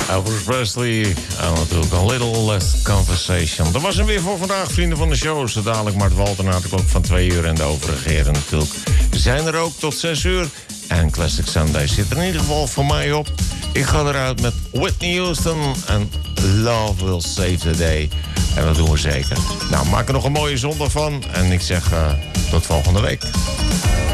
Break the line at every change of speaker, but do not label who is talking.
Elvis Presley en natuurlijk A Little Less Conversation. Dat was hem weer voor vandaag, vrienden van de show. Zo dadelijk Mart Walter na de klok van 2 uur. En de overige heren natuurlijk zijn er ook tot 6 uur. En Classic Sunday zit er in ieder geval voor mij op. Ik ga eruit met Whitney Houston en Love Will Save the Day. En dat doen we zeker. Nou, maak er nog een mooie zondag van. En ik zeg tot volgende week.